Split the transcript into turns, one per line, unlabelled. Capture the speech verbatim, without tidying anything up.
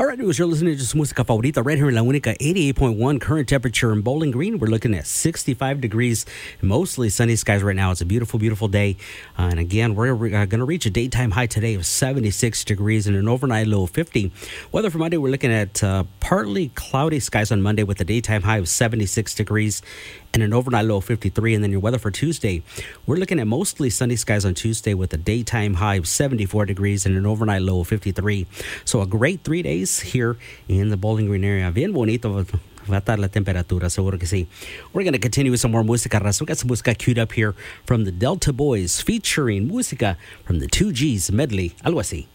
All right, news, you're listening to su música favorita right here in La Única, eighty-eight point one. Current temperature in Bowling Green, we're looking at sixty-five degrees, mostly sunny skies right now. It's a beautiful, beautiful day. Uh, and again, we're uh, going to reach a daytime high today of seventy-six degrees and an overnight low of fifty. Weather for Monday, we're looking at uh, partly cloudy skies on Monday with a daytime high of seventy-six degrees and an overnight low of fifty-three. And then your weather for Tuesday, we're looking at mostly sunny skies on Tuesday with a daytime high of seventy-four degrees and an overnight low of fifty-three. So a great three days here in the Bowling Green area. Bien bonito. Va a estar la temperatura, seguro que sí. We're going to continue with some more música, raza. We got some música queued up here from the Delta Boys featuring música from the two G's medley, algo así.